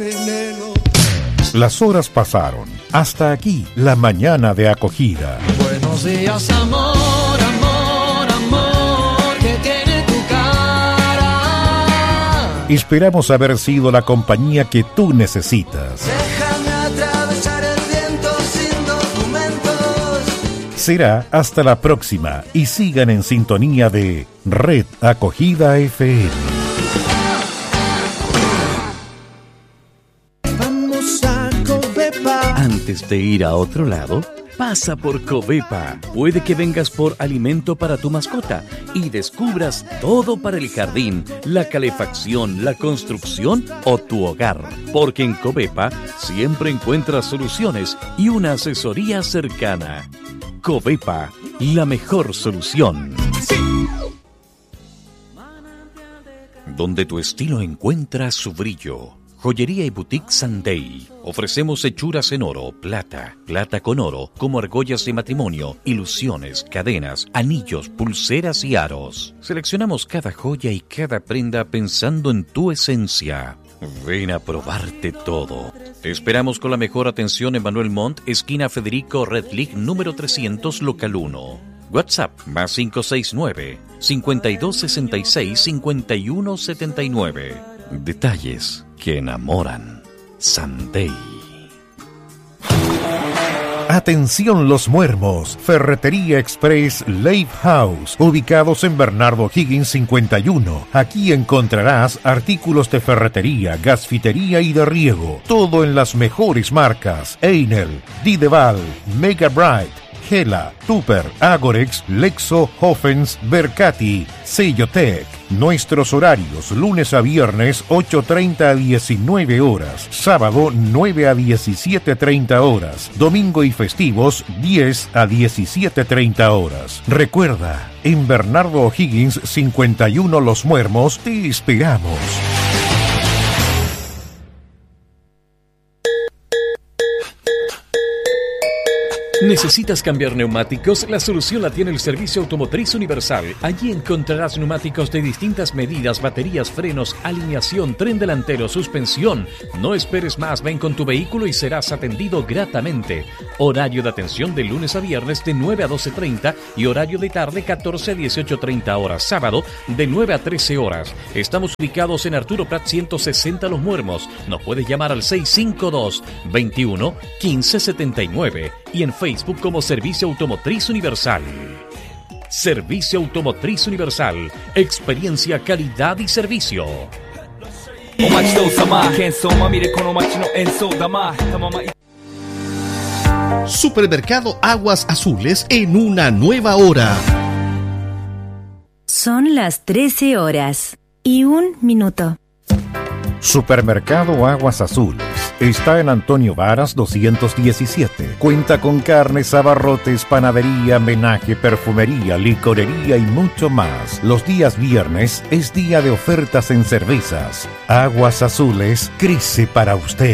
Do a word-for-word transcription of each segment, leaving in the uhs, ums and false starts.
Las horas pasaron. Hasta aquí, la mañana de acogida. Buenos días, amor, amor, amor, que tiene tu cara. Esperamos haber sido la compañía que tú necesitas. Déjame atravesar el viento sin documentos. Será hasta la próxima y sigan en sintonía de Red Acogida F M. Antes de ir a otro lado, pasa por Covepa. Puede que vengas por alimento para tu mascota y descubras todo para el jardín, la calefacción, la construcción o tu hogar. Porque en Covepa siempre encuentras soluciones y una asesoría cercana. Covepa, la mejor solución. Sí. Donde tu estilo encuentra su brillo. Joyería y Boutique Sunday. Ofrecemos hechuras en oro, plata, plata con oro, como argollas de matrimonio, ilusiones, cadenas, anillos, pulseras y aros. Seleccionamos cada joya y cada prenda pensando en tu esencia. Ven a probarte todo. Te esperamos con la mejor atención en Manuel Montt, esquina Federico Redlich, número trescientos, local uno. WhatsApp más cinco seis nueve, cinco dos seis seis, cinco uno siete nueve. Detalles que enamoran. Sunday. Atención los muermos, Ferretería Express Lake House, ubicados en Bernardo Higgins cincuenta y uno. Aquí encontrarás artículos de ferretería, gasfitería y de riego, todo en las mejores marcas: Einel, Dideval, Mega Bright, Gela, Tupper, Agorex, Lexo, Hoffens, Bercati, Sellotec. Nuestros horarios: lunes a viernes ocho treinta a diecinueve horas, sábado nueve a diecisiete treinta horas, domingo y festivos diez a diecisiete treinta horas. Recuerda, en Bernardo O'Higgins cincuenta y uno Los Muermos te esperamos. ¿Necesitas cambiar neumáticos? La solución la tiene el Servicio Automotriz Universal. Allí encontrarás neumáticos de distintas medidas, baterías, frenos, alineación, tren delantero, suspensión. No esperes más, ven con tu vehículo y serás atendido gratamente. Horario de atención de lunes a viernes de nueve a doce treinta y horario de tarde catorce a dieciocho treinta horas. Sábado de nueve a trece horas. Estamos ubicados en Arturo Prat ciento sesenta Los Muermos. Nos puedes llamar al seis cinco dos, veintiuno, quince setenta y nueve y en Facebook Facebook como Servicio Automotriz Universal. Servicio Automotriz Universal. Experiencia, calidad y servicio. Supermercado Aguas Azules en una nueva hora. Son las trece horas y un minuto. Supermercado Aguas Azules está en Antonio Varas doscientos diecisiete. Cuenta con carnes, abarrotes, panadería, menaje, perfumería, licorería y mucho más. Los días viernes es día de ofertas en cervezas. Aguas Azules crece para usted.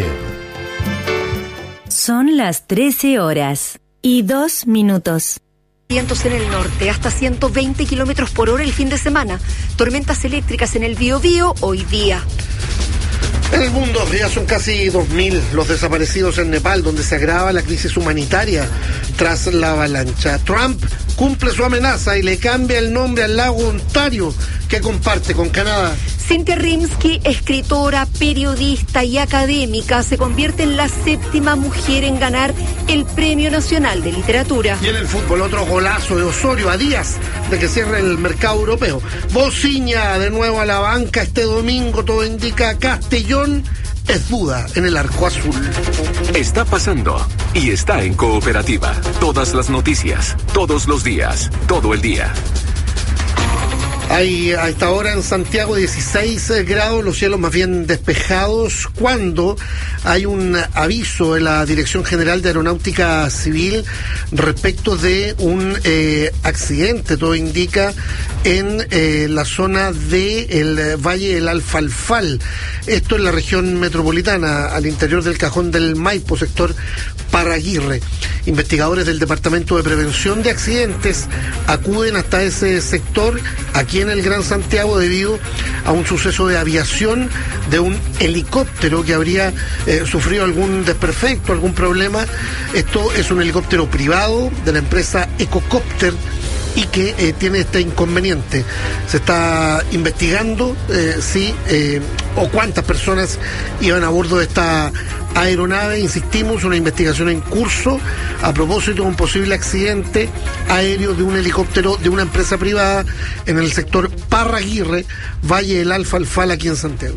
Son las trece horas y dos minutos. Vientos en el norte, hasta ciento veinte kilómetros por hora el fin de semana. Tormentas eléctricas en el Biobío hoy día. En el mundo ya son casi dos mil los desaparecidos en Nepal, donde se agrava la crisis humanitaria tras la avalancha. Trump cumple su amenaza y le cambia el nombre al lago Ontario, que comparte con Canadá. Cynthia Rimsky, escritora, periodista y académica, se convierte en la séptima mujer en ganar el Premio Nacional de Literatura. Y en el fútbol, otro golazo de Osorio a días de que cierre el mercado europeo. Bociña de nuevo a la banca este domingo, todo indica. Castellón es duda en el arco azul. Está pasando y está en Cooperativa. Todas las noticias, todos los días, todo el día. Hay a esta hora en Santiago dieciséis grados, los cielos más bien despejados, cuando hay un aviso de la Dirección General de Aeronáutica Civil respecto de un eh, accidente, todo indica, en eh, la zona del Valle del Alfalfal. Esto en la región metropolitana, al interior del Cajón del Maipo, sector Parraguirre. Investigadores del Departamento de Prevención de Accidentes acuden hasta ese sector. Aquí aquí en el Gran Santiago debido a un suceso de aviación de un helicóptero que habría eh, sufrido algún desperfecto, algún problema. Esto es un helicóptero privado de la empresa Ecocopter y que eh, tiene este inconveniente. Se está investigando eh, si eh, o cuántas personas iban a bordo de esta aeronave. Insistimos, una investigación en curso a propósito de un posible accidente aéreo de un helicóptero de una empresa privada en el sector Parraguirre, Valle del Alfalfal, aquí en Santiago.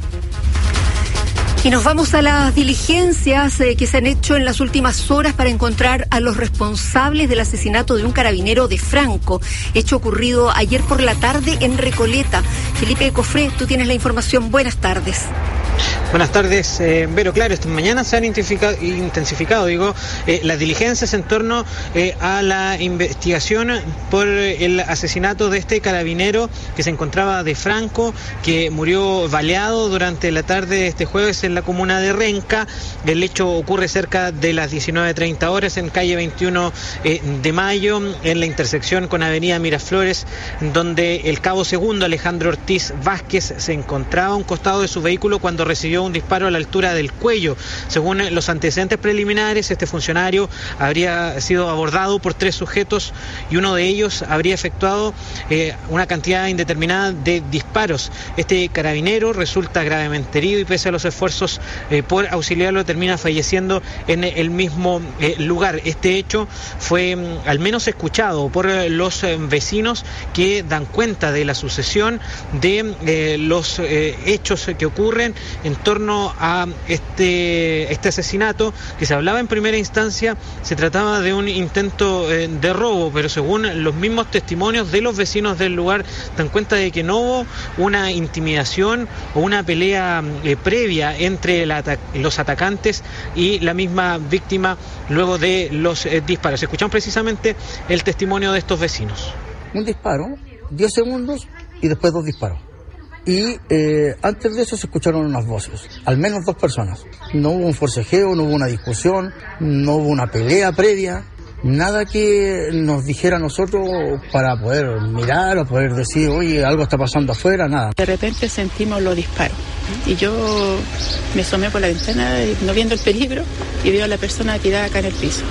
Y nos vamos a las diligencias eh, que se han hecho en las últimas horas para encontrar a los responsables del asesinato de un carabinero de Franco, hecho ocurrido ayer por la tarde en Recoleta. Felipe Cofré, tú tienes la información. Buenas tardes. Buenas tardes, eh, Vero. Claro, esta mañana se han intensificado, intensificado digo, eh, las diligencias en torno eh, a la investigación por el asesinato de este carabinero que se encontraba de Franco, que murió baleado durante la tarde de este jueves en la comuna de Renca. El hecho ocurre cerca de las diecinueve treinta horas en calle veintiuno eh, de mayo, en la intersección con avenida Miraflores, donde el cabo segundo Alejandro Ortiz Vázquez se encontraba a un costado de su vehículo cuando recibió un disparo a la altura del cuello. Según los antecedentes preliminares, este funcionario habría sido abordado por tres sujetos y uno de ellos habría efectuado eh, una cantidad indeterminada de disparos. Este carabinero resulta gravemente herido y pese a los esfuerzos eh, por auxiliarlo termina falleciendo en el mismo eh, lugar. Este hecho fue mm, al menos escuchado por eh, los eh, vecinos que dan cuenta de la sucesión de eh, los eh, hechos que ocurren en torno a este, este asesinato, que se hablaba en primera instancia, se trataba de un intento eh, de robo, pero según los mismos testimonios de los vecinos del lugar, dan cuenta de que no hubo una intimidación o una pelea eh, previa entre la, los atacantes y la misma víctima luego de los eh, disparos. Escuchamos precisamente el testimonio de estos vecinos. Un disparo, diez segundos y después dos disparos. Y eh, antes de eso se escucharon unas voces, al menos dos personas. No hubo un forcejeo, no hubo una discusión, no hubo una pelea previa, nada que nos dijera a nosotros para poder mirar o poder decir, oye, algo está pasando afuera, nada. De repente sentimos los disparos y yo me asomé por la ventana no viendo el peligro y veo a la persona tirada acá en el piso.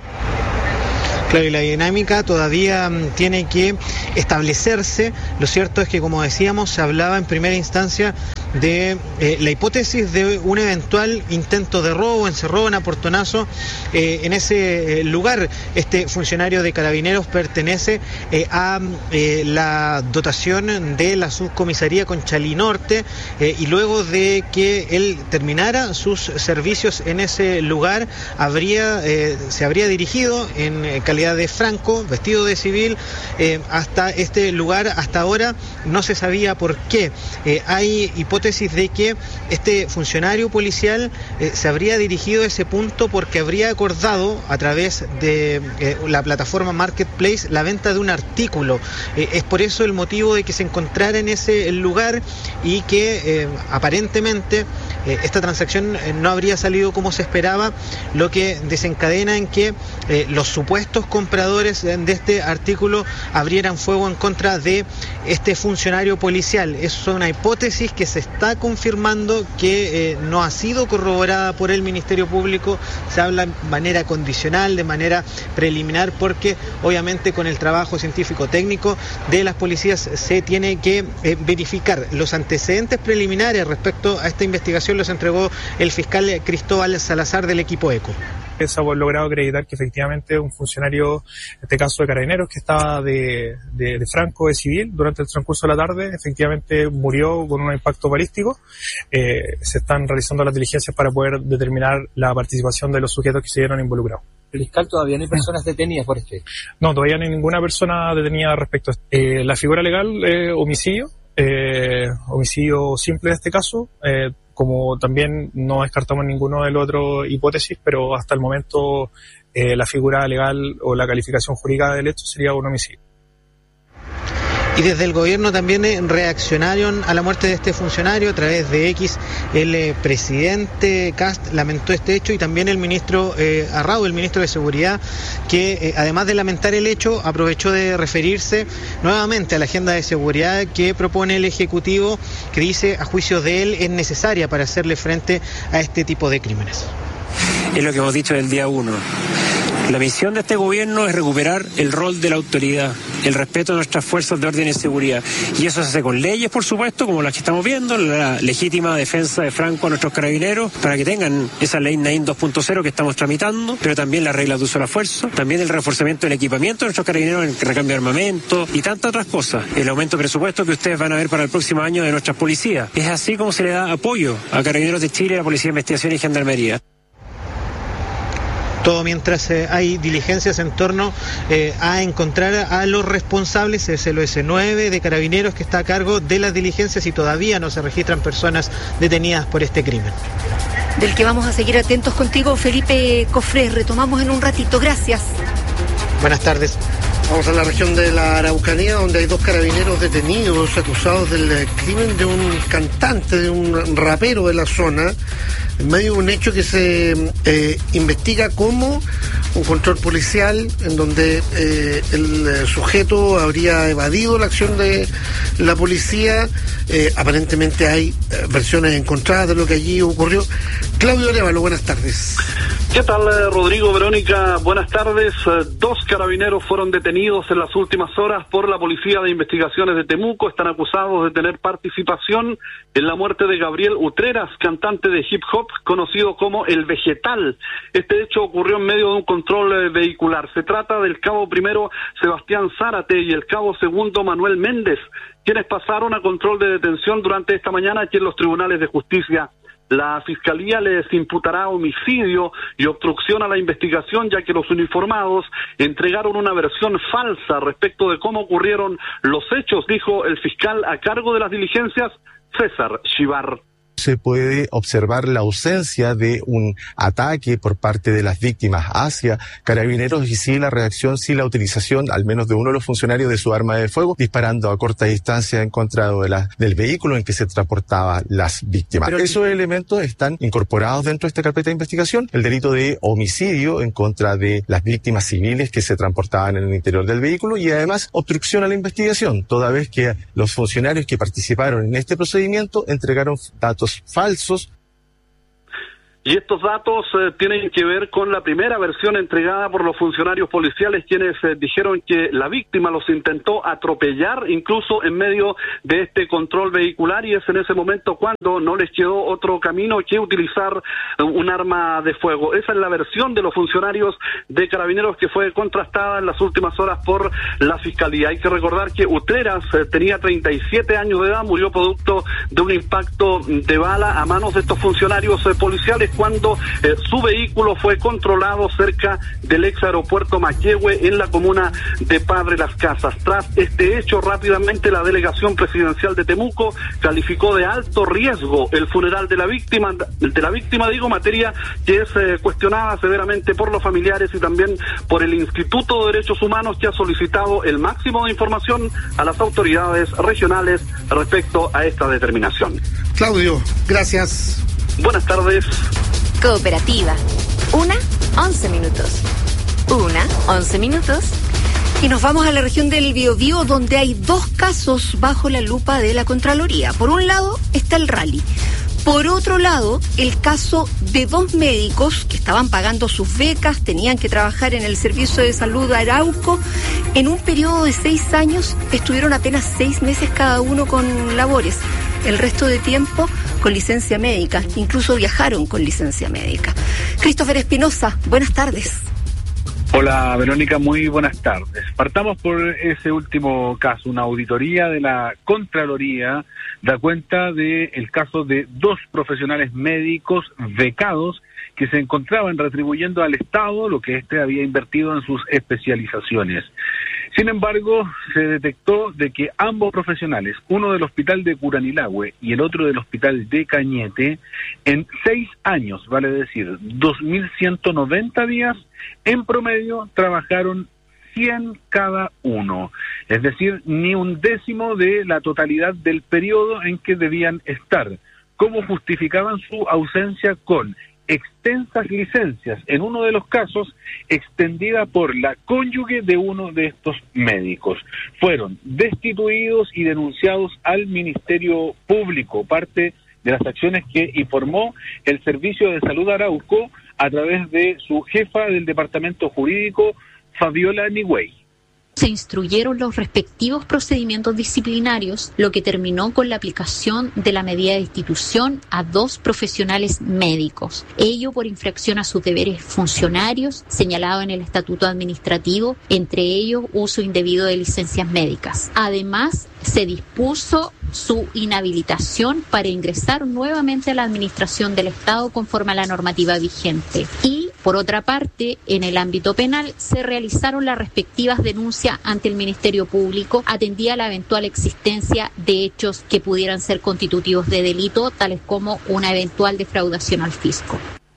Claro, y la dinámica todavía tiene que establecerse. Lo cierto es que, como decíamos, se hablaba en primera instancia de eh, la hipótesis de un eventual intento de robo, encerrón, aportonazo eh, en ese eh, lugar. Este funcionario de Carabineros pertenece eh, a eh, la dotación de la subcomisaría Conchalí Norte eh, y luego de que él terminara sus servicios en ese lugar, habría eh, se habría dirigido en eh, calidad de Franco, vestido de civil, eh, hasta este lugar. Hasta ahora no se sabía por qué. Eh, hay hipótesis de que este funcionario policial eh, se habría dirigido a ese punto porque habría acordado a través de eh, la plataforma Marketplace la venta de un artículo. Eh, es por eso el motivo de que se encontrara en ese lugar y que eh, aparentemente eh, esta transacción eh, no habría salido como se esperaba, lo que desencadena en que eh, los supuestos compradores de este artículo abrieran fuego en contra de este funcionario policial. Es una hipótesis que se está confirmando, que eh, no ha sido corroborada por el Ministerio Público. Se habla de manera condicional, de manera preliminar, porque obviamente con el trabajo científico técnico de las policías se tiene que eh, verificar. Los antecedentes preliminares respecto a esta investigación los entregó el fiscal Cristóbal Salazar del equipo ECO. Se ha logrado acreditar que efectivamente un funcionario, en este caso de Carabineros, que estaba de, de, de Franco, de civil, durante el transcurso de la tarde, efectivamente murió con un impacto balístico. Eh, se están realizando las diligencias para poder determinar la participación de los sujetos que se vieron involucrados. ¿El fiscal todavía no hay personas detenidas por este? No, todavía no hay ninguna persona detenida respecto a esto. Eh, la figura legal es homicidio, eh, homicidio simple en este caso, eh, como también no descartamos ninguno de las otras hipótesis, pero hasta el momento eh, la figura legal o la calificación jurídica del hecho sería un homicidio. Y desde el gobierno también eh, reaccionaron a la muerte de este funcionario a través de X. El eh, presidente Kast lamentó este hecho y también el ministro eh, Arrau, el ministro de Seguridad, que eh, además de lamentar el hecho, aprovechó de referirse nuevamente a la agenda de seguridad que propone el Ejecutivo, que dice, a juicio de él, es necesaria para hacerle frente a este tipo de crímenes. Es lo que hemos dicho del día uno. La misión de este gobierno es recuperar el rol de la autoridad, el respeto a nuestras fuerzas de orden y seguridad. Y eso se hace con leyes, por supuesto, como las que estamos viendo, la legítima defensa de Franco a nuestros carabineros, para que tengan esa ley Naim dos punto cero que estamos tramitando, pero también las reglas de uso de la fuerza, también el reforzamiento del equipamiento de nuestros carabineros, el recambio de armamento y tantas otras cosas. El aumento de presupuesto que ustedes van a ver para el próximo año de nuestras policías. Es así como se le da apoyo a Carabineros de Chile, a la Policía de Investigación y Gendarmería. Todo mientras eh, hay diligencias en torno eh, a encontrar a los responsables. Es el O S nueve de Carabineros que está a cargo de las diligencias y todavía no se registran personas detenidas por este crimen. Del que vamos a seguir atentos contigo, Felipe Cofré. Retomamos en un ratito. Gracias. Buenas tardes. Vamos a la región de la Araucanía, donde hay dos carabineros detenidos acusados del crimen de un cantante, de un rapero de la zona, en medio de un hecho que se eh, investiga como un control policial, en donde eh, el sujeto habría evadido la acción de la policía. Eh, aparentemente hay eh, versiones encontradas de lo que allí ocurrió. Claudio Arevalo, buenas tardes. ¿Qué tal, Rodrigo, Verónica? Buenas tardes. Dos carabineros fueron detenidos en las últimas horas por la Policía de Investigaciones de Temuco. Están acusados de tener participación en la muerte de Gabriel Utreras, cantante de hip hop, conocido como El Vegetal. Este hecho ocurrió en medio de un control vehicular. Se trata del cabo primero Sebastián Zárate y el cabo segundo Manuel Méndez, quienes pasaron a control de detención durante esta mañana aquí en los tribunales de justicia. La Fiscalía les imputará homicidio y obstrucción a la investigación, ya que los uniformados entregaron una versión falsa respecto de cómo ocurrieron los hechos, dijo el fiscal a cargo de las diligencias, César Chivar. Se puede observar la ausencia de un ataque por parte de las víctimas hacia Carabineros y sí la reacción, sí la utilización al menos de uno de los funcionarios de su arma de fuego disparando a corta distancia en contra de la, del vehículo en que se transportaban las víctimas. Pero esos elementos están incorporados dentro de esta carpeta de investigación, el delito de homicidio en contra de las víctimas civiles que se transportaban en el interior del vehículo y además obstrucción a la investigación, toda vez que los funcionarios que participaron en este procedimiento entregaron datos falsos. Y estos datos eh, tienen que ver con la primera versión entregada por los funcionarios policiales, quienes eh, dijeron que la víctima los intentó atropellar incluso en medio de este control vehicular, y es en ese momento cuando no les quedó otro camino que utilizar eh, un arma de fuego. Esa es la versión de los funcionarios de Carabineros que fue contrastada en las últimas horas por la Fiscalía. Hay que recordar que Utreras eh, tenía treinta y siete años de edad, murió producto de un impacto de bala a manos de estos funcionarios eh, policiales cuando eh, su vehículo fue controlado cerca del ex aeropuerto Maquehue en la comuna de Padre Las Casas. Tras este hecho, rápidamente la delegación presidencial de Temuco calificó de alto riesgo el funeral de la víctima, de la víctima digo, materia que es eh, cuestionada severamente por los familiares y también por el Instituto de Derechos Humanos, que ha solicitado el máximo de información a las autoridades regionales respecto a esta determinación. Claudio, gracias. Buenas tardes. Cooperativa. Una, once minutos. Una, once minutos. Y nos vamos a la región del Biobío, donde hay dos casos bajo la lupa de la Contraloría. Por un lado está el rally. Por otro lado, el caso de dos médicos que estaban pagando sus becas, tenían que trabajar en el Servicio de Salud Arauco. En un periodo de seis años estuvieron apenas seis meses cada uno con labores. El resto de tiempo con licencia médica, incluso viajaron con licencia médica. Christopher Espinosa, buenas tardes. Hola Verónica, muy buenas tardes. Partamos por ese último caso. Una auditoría de la Contraloría da cuenta del caso de dos profesionales médicos becados que se encontraban retribuyendo al Estado lo que éste había invertido en sus especializaciones. Sin embargo, se detectó de que ambos profesionales, uno del hospital de Curanilahue y el otro del hospital de Cañete, en seis años, vale decir, dos mil ciento noventa días, en promedio trabajaron cien cada uno, es decir, ni un décimo de la totalidad del periodo en que debían estar. ¿Cómo justificaban su ausencia? Con extensas licencias, en uno de los casos extendida por la cónyuge de uno de estos médicos. Fueron destituidos y denunciados al Ministerio Público, parte de las acciones que informó el Servicio de Salud Arauco a través de su jefa del Departamento Jurídico, Fabiola Nigüey. Se instruyeron los respectivos procedimientos disciplinarios, lo que terminó con la aplicación de la medida de destitución a dos profesionales médicos. Ello por infracción a sus deberes funcionarios, señalado en el Estatuto Administrativo, entre ellos uso indebido de licencias médicas. Además, se dispuso su inhabilitación para ingresar nuevamente a la administración del Estado conforme a la normativa vigente. Y, por otra parte, en el ámbito penal se realizaron las respectivas denuncias ante el Ministerio Público, atendida la eventual existencia de hechos que pudieran ser constitutivos de delito, tales como una eventual defraudación al fisco.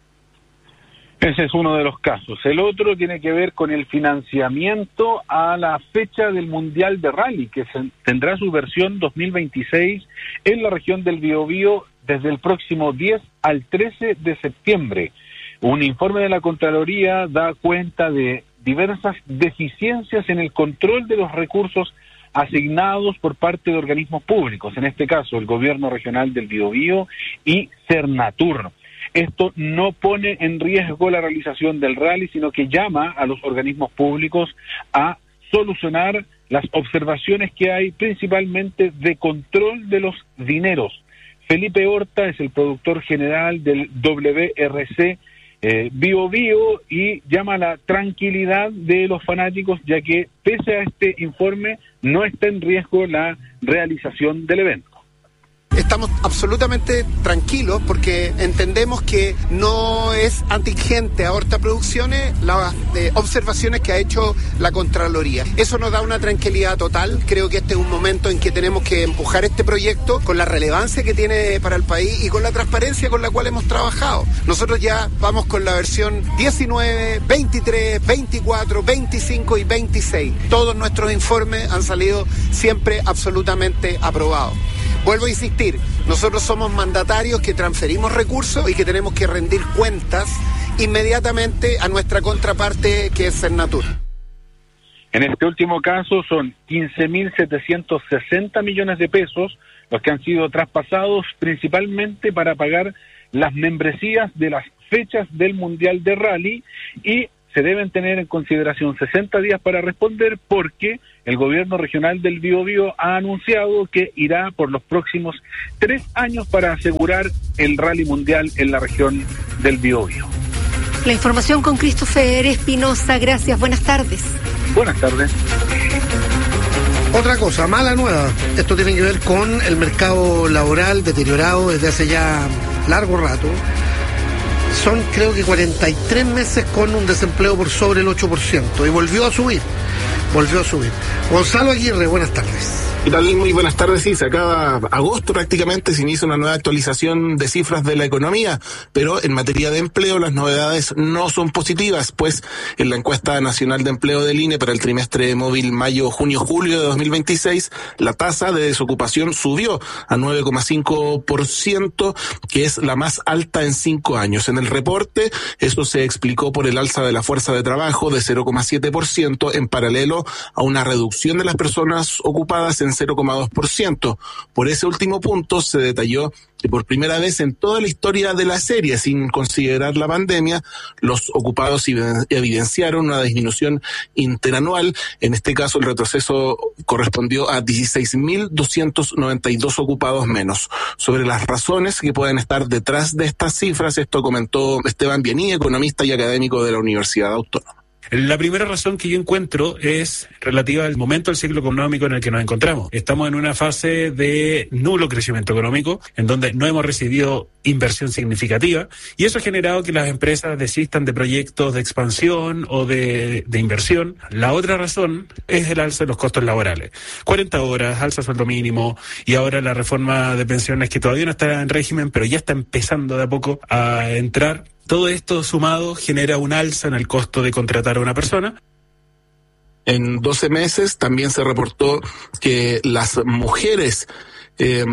Ese es uno de los casos. El otro tiene que ver con el financiamiento a la fecha del Mundial de Rally, que se, tendrá su versión dos mil veintiséis en la región del Biobío desde el próximo diez al trece de septiembre. Un informe de la Contraloría da cuenta de diversas deficiencias en el control de los recursos asignados por parte de organismos públicos, en este caso el Gobierno Regional del Biobío y Cernatur. Esto no pone en riesgo la realización del rally, sino que llama a los organismos públicos a solucionar las observaciones que hay principalmente de control de los dineros. Felipe Horta es el productor general del W R C eh, Biobío y llama a la tranquilidad de los fanáticos, ya que pese a este informe no está en riesgo la realización del evento. Estamos absolutamente tranquilos porque entendemos que no es atingente a Horta Producciones las eh, observaciones que ha hecho la Contraloría. Eso nos da una tranquilidad total. Creo que este es un momento en que tenemos que empujar este proyecto con la relevancia que tiene para el país y con la transparencia con la cual hemos trabajado. Nosotros ya vamos con la versión diecinueve, veintitrés, veinticuatro, veinticinco y veintiséis. Todos nuestros informes han salido siempre absolutamente aprobados. Vuelvo a insistir, nosotros somos mandatarios que transferimos recursos y que tenemos que rendir cuentas inmediatamente a nuestra contraparte, que es Cernatur. En este último caso son quince mil setecientos sesenta millones de pesos los que han sido traspasados principalmente para pagar las membresías de las fechas del Mundial de Rally, y se deben tener en consideración sesenta días para responder, porque el Gobierno Regional del Biobío ha anunciado que irá por los próximos tres años para asegurar el Rally Mundial en la región del Biobío. La información con Christopher Espinosa. Gracias, buenas tardes. Buenas tardes. Otra cosa, mala nueva. Esto tiene que ver con el mercado laboral deteriorado desde hace ya largo rato. Son creo que cuarenta y tres meses con un desempleo por sobre el ocho por ciento y volvió a subir, volvió a subir. Gonzalo Aguirre, buenas tardes. ¿Qué tal? Muy buenas tardes. Sí, se acaba agosto prácticamente, se inicia una nueva actualización de cifras de la economía, pero en materia de empleo las novedades no son positivas, pues en la encuesta nacional de empleo del I N E para el trimestre móvil mayo, junio, julio de dos mil veintiséis, la tasa de desocupación subió a nueve coma cinco por ciento, que es la más alta en cinco años. En el reporte, eso se explicó por el alza de la fuerza de trabajo de cero coma siete por ciento, en paralelo a una reducción de las personas ocupadas en cero coma dos por ciento. Por ese último punto se detalló que por primera vez en toda la historia de la serie, sin considerar la pandemia, los ocupados evidenciaron una disminución interanual. En este caso el retroceso correspondió a dieciséis mil doscientos noventa y dos ocupados menos. Sobre las razones que pueden estar detrás de estas cifras, esto comentó Esteban Biení, economista y académico de la Universidad Autónoma. La primera razón que yo encuentro es relativa al momento del ciclo económico en el que nos encontramos. Estamos en una fase de nulo crecimiento económico, en donde no hemos recibido inversión significativa, y eso ha generado que las empresas desistan de proyectos de expansión o de, de inversión. La otra razón es el alza de los costos laborales. cuarenta horas, alza sueldo mínimo, y ahora la reforma de pensiones, que todavía no está en régimen, pero ya está empezando de a poco a entrar. Todo esto sumado genera un alza en el costo de contratar a una persona. en doce meses. También se reportó que las mujeres, eh,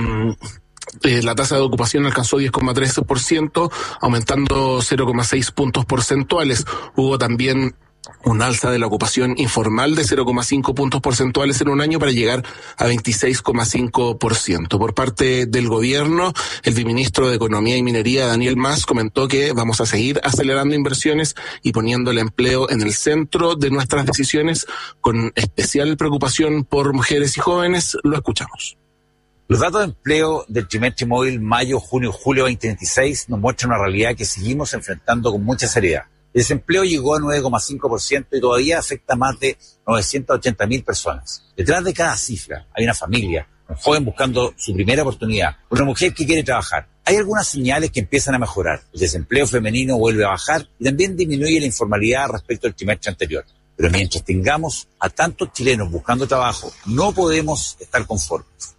eh, la tasa de ocupación alcanzó diez coma trece por ciento, aumentando cero coma seis puntos porcentuales. Hubo también un alza de la ocupación informal de cero coma cinco puntos porcentuales en un año para llegar a veintiséis coma cinco por ciento. Por parte del gobierno, el viceministro de Economía y Minería, Daniel Mas, comentó que vamos a seguir acelerando inversiones y poniendo el empleo en el centro de nuestras decisiones, con especial preocupación por mujeres y jóvenes. Lo escuchamos. Los datos de empleo del trimestre móvil mayo, junio, julio veinte veintiséis nos muestran una realidad que seguimos enfrentando con mucha seriedad. El desempleo llegó a nueve coma cinco por ciento y todavía afecta a más de novecientas ochenta mil personas. Detrás de cada cifra hay una familia, un joven buscando su primera oportunidad, una mujer que quiere trabajar. Hay algunas señales que empiezan a mejorar. El desempleo femenino vuelve a bajar y también disminuye la informalidad respecto al trimestre anterior. Pero mientras tengamos a tantos chilenos buscando trabajo, no podemos estar conformes.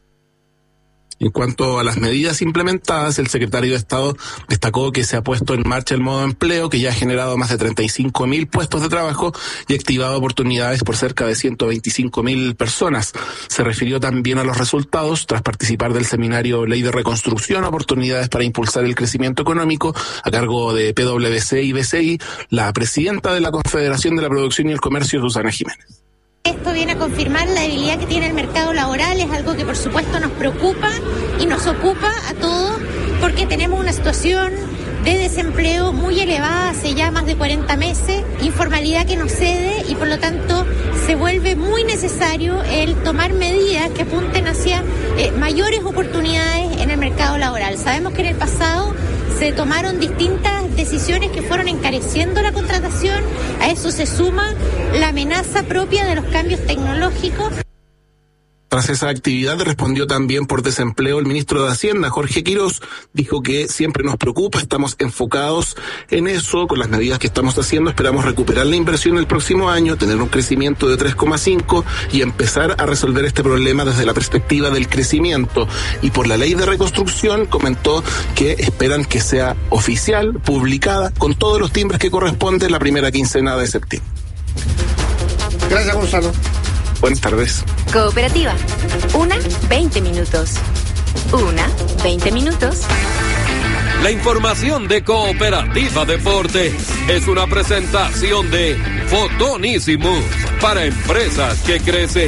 En cuanto a las medidas implementadas, el secretario de Estado destacó que se ha puesto en marcha el modo empleo, que ya ha generado más de treinta y cinco mil puestos de trabajo y activado oportunidades por cerca de ciento veinticinco mil personas. Se refirió también a los resultados tras participar del seminario Ley de Reconstrucción, oportunidades para impulsar el crecimiento económico, a cargo de P W C y B C I, la presidenta de la Confederación de la Producción y el Comercio, Susana Jiménez. Esto viene a confirmar la debilidad que tiene el mercado laboral, es algo que por supuesto nos preocupa y nos ocupa a todos porque tenemos una situación de desempleo muy elevada hace ya más de cuarenta meses, informalidad que nos cede y por lo tanto se vuelve muy necesario el tomar medidas que apunten hacia eh, mayores oportunidades en el mercado laboral. Sabemos que en el pasado se tomaron distintas decisiones que fueron encareciendo la contratación, a eso se suma la amenaza propia de los cambios tecnológicos. Tras esa actividad respondió también por desempleo el ministro de Hacienda, Jorge Quirós. Dijo que siempre nos preocupa, estamos enfocados en eso, con las medidas que estamos haciendo esperamos recuperar la inversión el próximo año, tener un crecimiento de tres coma cinco y empezar a resolver este problema desde la perspectiva del crecimiento. Y por la ley de reconstrucción comentó que esperan que sea oficial, publicada, con todos los timbres que corresponden la primera quincena de septiembre. Gracias, Gonzalo. Buenas tardes. Cooperativa. Una, veinte minutos. Una, veinte minutos. La información de Cooperativa Deporte es una presentación de Fotonísimo para empresas que crecen.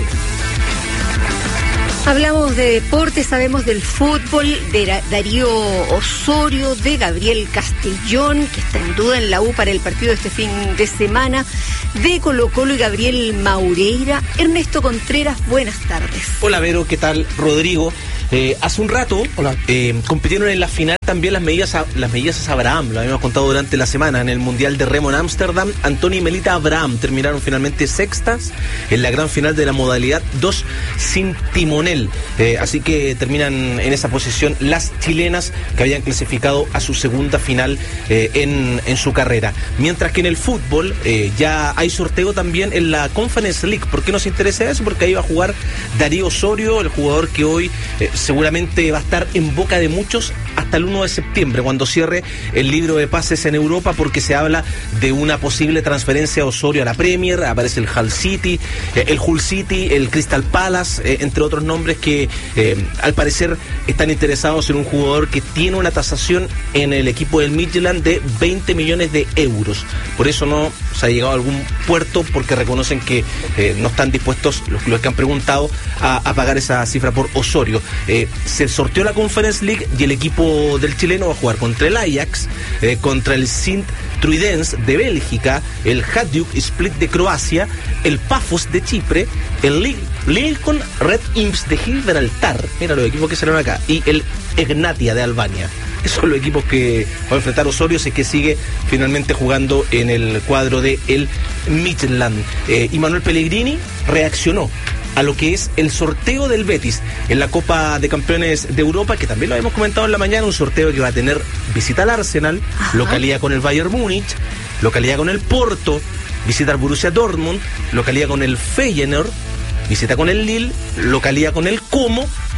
Hablamos de deporte, sabemos del fútbol, de Darío Osorio, de Gabriel Castellón, que está en duda en la U para el partido de este fin de semana, de Colo Colo y Gabriel Maureira. Ernesto Contreras, buenas tardes. Hola Vero, ¿qué tal? Rodrigo. Eh, hace un rato eh, compitieron en la final también las medidas a, las medidas a Abraham, lo habíamos contado durante la semana, en el Mundial de Remo en Ámsterdam. Antonio y Melita Abraham terminaron finalmente sextas en la gran final de la modalidad dos sin timonel, eh, así que terminan en esa posición las chilenas que habían clasificado a su segunda final eh, en, en su carrera. Mientras que en el fútbol eh, ya hay sorteo también en la Conference League. ¿Por qué nos interesa eso? Porque ahí va a jugar Darío Osorio, el jugador que hoy eh, seguramente va a estar en boca de muchos hasta el uno de septiembre, cuando cierre el libro de pases en Europa, porque se habla de una posible transferencia a Osorio a la Premier. Aparece el Hull City, eh, el Hull City, el Crystal Palace, eh, entre otros nombres que eh, al parecer están interesados en un jugador que tiene una tasación en el equipo del Midtjylland de veinte millones de euros. Por eso no se ha llegado a algún puerto, porque reconocen que eh, no están dispuestos los, los que han preguntado a, a pagar esa cifra por Osorio. Eh, se sorteó la Conference League y el equipo del chileno va a jugar contra el Ajax, eh, contra el Sint Truidens de Bélgica, el Hajduk Split de Croacia, el Pafos de Chipre, el Lilcon Red Imps de Gibraltar, mira los equipos que salieron acá, y el Egnatia de Albania. Esos son los equipos que va a enfrentar Osorio, si es que sigue finalmente jugando en el cuadro de el Midtjylland. Eh, y Manuel Pellegrini reaccionó a lo que es el sorteo del Betis en la Copa de Campeones de Europa, que también lo habíamos comentado en la mañana, un sorteo que va a tener visita al Arsenal, ajá, localidad con el Bayern Múnich, localidad con el Porto, visita al Borussia Dortmund, localidad con el Feyenoord, visita con el Lille, localidad con el Como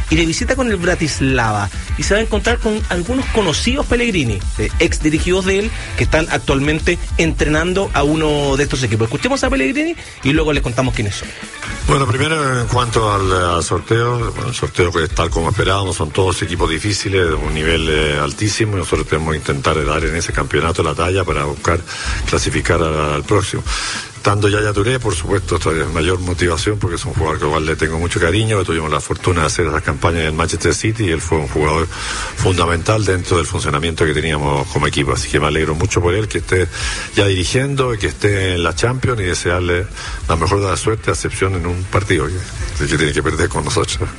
y de visita con el Bratislava. Y se va a encontrar con algunos conocidos Pellegrini, eh, ex dirigidos de él, que están actualmente entrenando a uno de estos equipos. Escuchemos a Pellegrini y luego les contamos quiénes son. Bueno, primero en cuanto al, al sorteo, bueno, el sorteo que es tal como esperábamos, son todos equipos difíciles, de un nivel eh, altísimo, y nosotros tenemos que intentar dar en ese campeonato la talla para buscar clasificar al, al próximo. Estando Yaya Touré, por supuesto, esto es mayor motivación porque es un jugador que igual le tengo mucho cariño, tuvimos la fortuna de hacer esas campañas en el Manchester City y él fue un jugador fundamental dentro del funcionamiento que teníamos como equipo, así que me alegro mucho por él, que esté ya dirigiendo y que esté en la Champions, y desearle la mejor de la suerte, a excepción en un partido que, que tiene que perder con nosotros.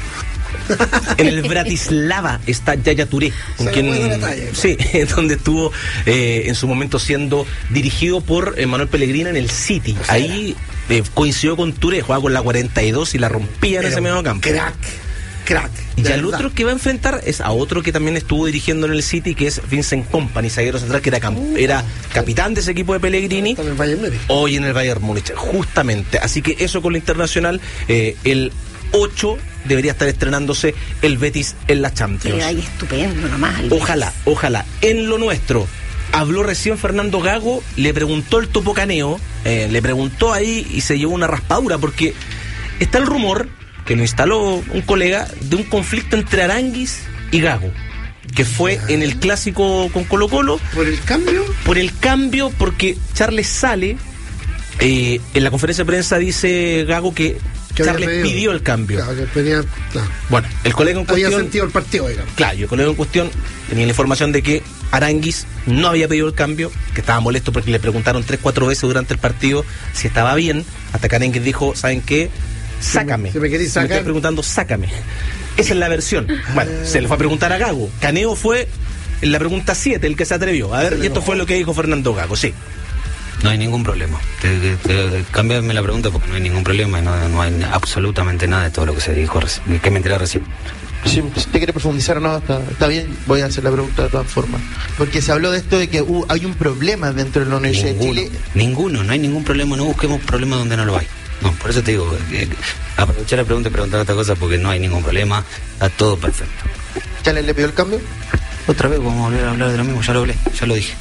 En el Bratislava está Yaya Touré, con quien, sí, donde estuvo eh, en su momento siendo dirigido por eh, Manuel Pellegrini en el City. Ahí eh, coincidió con Touré, jugaba con la cuarenta y dos y la rompía en ese medio campo. Crack, crack. Y al otro que va a enfrentar es a otro que también estuvo dirigiendo en el City, que es Vincent Kompany, zaguero central, que era, camp- era capitán de ese equipo de Pellegrini, hoy en el Bayern Múnich, justamente. Así que eso con lo internacional, eh, el ocho debería estar estrenándose el Betis en la Champions. Ay, estupendo nomás. Ojalá, ojalá. En lo nuestro, habló recién Fernando Gago, le preguntó el Topo Caneo, eh, le preguntó ahí y se llevó una raspadura, porque está el rumor, que lo instaló un colega, de un conflicto entre Aránguiz y Gago, que fue en el clásico con Colo Colo. ¿Por el cambio? Por el cambio, porque Charles sale, eh, en la conferencia de prensa dice Gago que Charles pidió el cambio. Claro, que pedía, claro. Bueno, el colega en cuestión... Había sentido el partido, digamos. Claro, y el colega en cuestión tenía la información de que Aránguiz no había pedido el cambio, que estaba molesto porque le preguntaron tres, cuatro veces durante el partido si estaba bien, hasta que Aránguiz dijo, ¿saben qué? Sácame. Si me, si me querés sacar... Me estoy preguntando, sácame. Esa es la versión. Bueno, se le fue a preguntar a Gago. Caneo fue en la pregunta siete el que se atrevió. A ver, y esto fue lo que dijo Fernando Gago, sí. No hay ningún problema. Te, te, te, cámbiame la pregunta porque no hay ningún problema y no, no hay absolutamente nada de todo lo que se dijo, que me enteré recién. Si usted quiere profundizar o no, está, está bien, voy a hacer la pregunta de todas formas. Porque se habló de esto de que uh, hay un problema dentro de la Universidad ninguno, de Chile. Ninguno, no hay ningún problema, no busquemos problemas donde no lo hay. No, por eso te digo, eh, aprovechar la pregunta y preguntar otra cosa porque no hay ningún problema, está todo perfecto. ¿Ya le, le pidió el cambio? Otra vez vamos a volver a hablar de lo mismo, ya lo hablé, ya lo dije.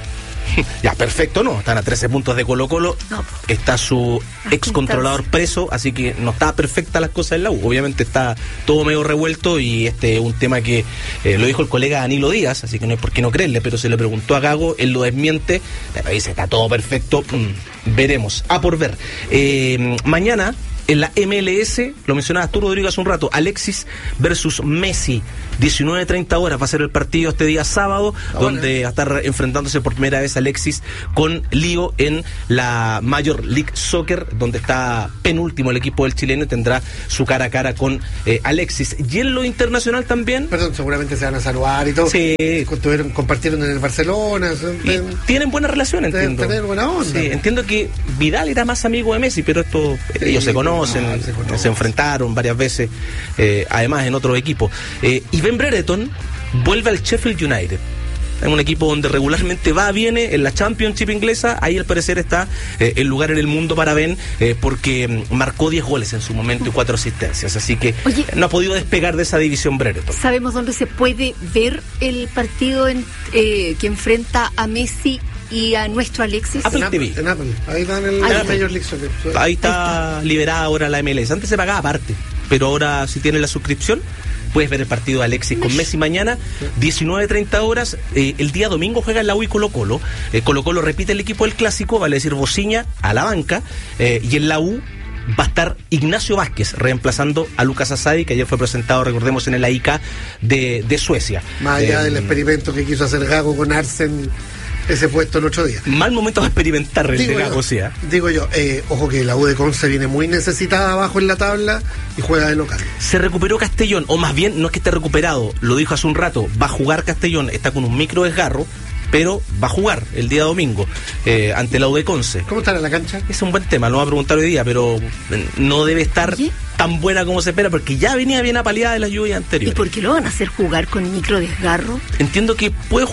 Ya, perfecto, no. Están a trece puntos de Colo Colo. No. Está su ex controlador preso, así que no está perfecta las cosas en la U. Obviamente está todo medio revuelto y este es un tema que eh, lo dijo el colega Danilo Díaz, así que no hay por qué no creerle, pero se le preguntó a Gago, él lo desmiente, le dice, está todo perfecto, mm, veremos, a por ver. Eh, mañana... En la M L S, lo mencionabas tú, Rodrigo, hace un rato, Alexis versus Messi, diecinueve treinta horas va a ser el partido este día sábado, ah, donde bueno. va a estar enfrentándose por primera vez Alexis con Lío en la Major League Soccer, donde está penúltimo el equipo del chileno y tendrá su cara a cara con eh, Alexis. Y en lo internacional también... Perdón, seguramente se van a saludar y todo. Sí. Estuvieron, compartieron en el Barcelona. Y tienen buena relación, entiendo. Tener buena onda. Sí, entiendo que Vidal era más amigo de Messi, pero esto sí, ellos se conocen. Se, no, se, conocen, se enfrentaron varias veces, eh, además en otro equipo. Eh, y Ben Brereton vuelve al Sheffield United. Es un equipo donde regularmente va, viene en la Championship inglesa. Ahí al parecer está eh, el lugar en el mundo para Ben, eh, porque marcó diez goles en su momento y cuatro asistencias. Así que Oye, no ha podido despegar de esa división Brereton. ¿Sabemos dónde se puede ver el partido en, eh, que enfrenta a Messi y a nuestro Alexis? Apple en T V. Apple, en Apple. Ahí está en el Ahí Major League Soccer. Ahí está, Ahí está liberada ahora la M L S. Antes se pagaba aparte, pero ahora si tienes la suscripción puedes ver el partido de Alexis con Messi mañana, diecinueve treinta horas. Eh, el día domingo juega en la U y Colo Colo. Eh, Colo Colo repite el equipo del clásico, vale decir Bociña a la banca, eh, y en la U va a estar Ignacio Vázquez reemplazando a Lucas Asadi, que ayer fue presentado, recordemos, en el A I K de, de Suecia. Más allá eh, del experimento que quiso hacer Gago con Arsen ese puesto el otro día. Mal momento para experimentar el digo de Gago, yo, sí, ¿eh? Digo yo, eh, ojo que la U de Conce viene muy necesitada abajo en la tabla y juega de local. Se recuperó Castellón, o más bien no es que esté recuperado, lo dijo hace un rato, va a jugar Castellón, está con un micro desgarro, pero va a jugar el día domingo eh, ante la U de Conce. ¿Cómo estará la cancha? Es un buen tema, lo voy a preguntar hoy día, pero no debe estar ¿Oye? tan buena como se espera, porque ya venía bien apaleada de las lluvias anteriores. ¿Y por qué lo van a hacer jugar con micro desgarro? Entiendo que puede jugar,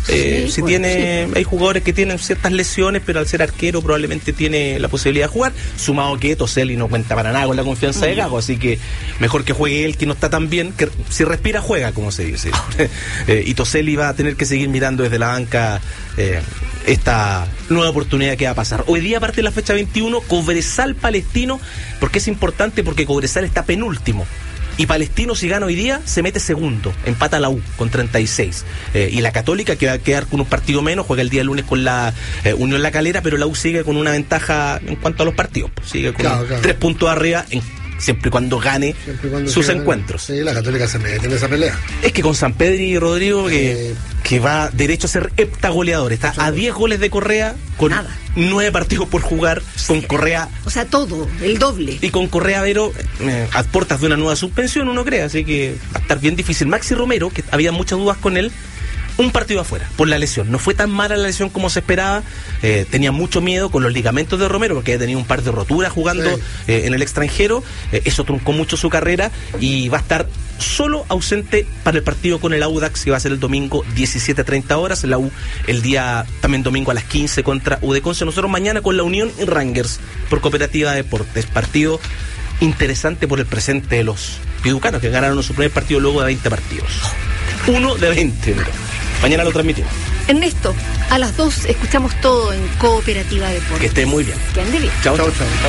Eh, Sí, si bueno, tiene, hay jugadores que tienen ciertas lesiones, pero al ser arquero probablemente tiene la posibilidad de jugar, sumado que Toselli no cuenta para nada con la confianza de Gago, así que mejor que juegue él, que no está tan bien, que si respira juega, como se dice. eh, y Toselli va a tener que seguir mirando desde la banca eh, esta nueva oportunidad que va a pasar. Hoy día, aparte de la fecha veintiuno, Cobresal Palestino, porque es importante, porque Cobresal está penúltimo. Y Palestino, si gana hoy día, se mete segundo, empata la U con treinta y seis. Eh, y la Católica, que va a quedar con un partido menos, juega el día lunes con la eh, Unión La Calera, pero la U sigue con una ventaja en cuanto a los partidos. Pues, sigue con Claro, claro. tres puntos arriba, en, siempre y cuando gane Siempre y cuando sus siga- encuentros. Sí, la Católica se mete en esa pelea. Es que con San Pedro y Rodrigo, que, que va derecho a ser heptagoleador, está a diez goles de Correa, con nueve partidos por jugar, con Correa. O sea, todo, el doble. Y con Correa Vero, eh, a puertas de una nueva suspensión, uno cree, así que va a estar bien difícil. Maxi Romero, que había muchas dudas con él, un partido afuera, por la lesión. No fue tan mala la lesión como se esperaba, eh, tenía mucho miedo con los ligamentos de Romero, porque había tenido un par de roturas jugando Sí. eh, en el extranjero, eh, eso truncó mucho su carrera, y va a estar solo ausente para el partido con el Audax, que va a ser el domingo diecisiete treinta horas, la U el día también domingo a las quince contra U de Conce. Nosotros mañana con la Unión y Rangers por Cooperativa de Deportes, partido interesante por el presente de los piducanos, que ganaron su primer partido luego de veinte partidos. Uno de veinte. Mañana lo transmitimos. Ernesto, a las dos escuchamos todo en Cooperativa Deportes. Que esté muy bien. Que ande bien. Chao, chao.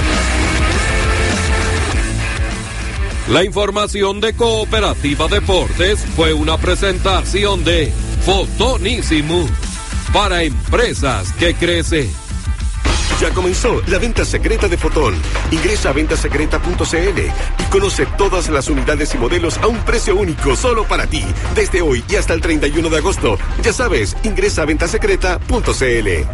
La información de Cooperativa Deportes fue una presentación de Fotonísimo para empresas que crecen. Ya comenzó la venta secreta de Fotón. Ingresa a venta secreta punto c l y conoce todas las unidades y modelos a un precio único solo para ti. Desde hoy y hasta el treinta y uno de agosto. Ya sabes, ingresa a venta secreta punto c l.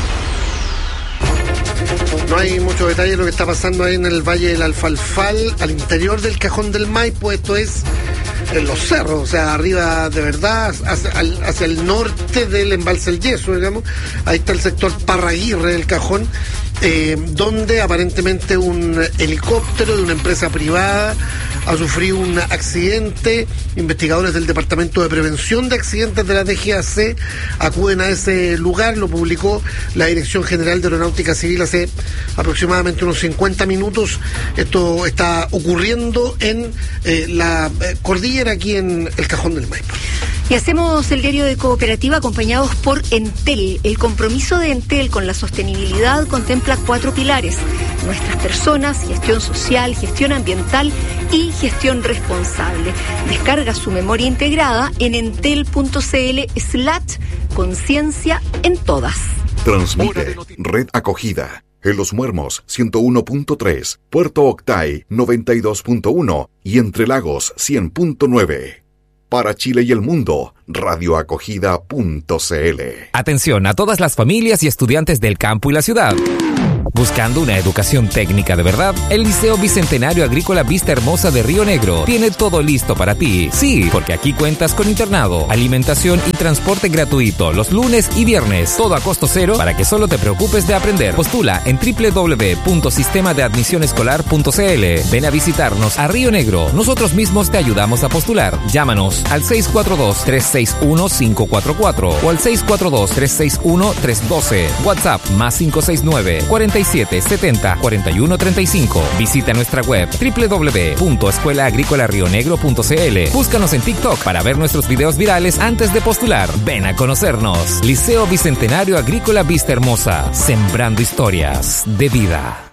No hay mucho detalle de lo que está pasando ahí en el Valle del Alfalfal, al interior del Cajón del Maipo. Esto es en los cerros, o sea, arriba de verdad, hacia, al- hacia el norte del embalse El Yeso, digamos. Ahí está el sector Parraguirre del Cajón, eh, donde aparentemente un helicóptero de una empresa privada ha sufrido un accidente. Investigadores del Departamento de Prevención de Accidentes de la D G A C acuden a ese lugar. Lo publicó la Dirección General de Aeronáutica Civil hace aproximadamente unos cincuenta minutos. Esto está ocurriendo en eh, la eh, cordillera aquí en el Cajón del Maipo. Y hacemos el diario de Cooperativa acompañados por Entel. El compromiso de Entel con la sostenibilidad contempla cuatro pilares: nuestras personas, gestión social, gestión ambiental y gestión responsable. Descarga su memoria integrada en entel.cl slash conciencia en todas. Transmite Red Acogida en Los Muermos ciento uno punto tres, Puerto Octay noventa y dos punto uno y Entre Lagos cien punto nueve. Para Chile y el mundo, radioacogida punto c l. Atención a todas las familias y estudiantes del campo y la ciudad. Buscando una educación técnica de verdad, el Liceo Bicentenario Agrícola Vista Hermosa de Río Negro tiene todo listo para ti. Sí, porque aquí cuentas con internado, alimentación y transporte gratuito los lunes y viernes. Todo a costo cero para que solo te preocupes de aprender. Postula en doble u doble u doble u punto sistema de admisión escolar punto c l. Ven a visitarnos a Río Negro. Nosotros mismos te ayudamos a postular. Llámanos al seis cuatro dos, tres seis uno, cinco cuatro cuatro o al seis cuatro dos, tres seis uno, tres uno dos. WhatsApp más cinco seis nueve, cuarenta y siete, setenta, cuarenta y uno treinta y cinco. Visita nuestra web doble u doble u doble u punto escuela agrícola río negro punto c l. Búscanos en TikTok para ver nuestros videos virales antes de postular. Ven a conocernos. Liceo Bicentenario Agrícola Vista Hermosa. Sembrando historias de vida.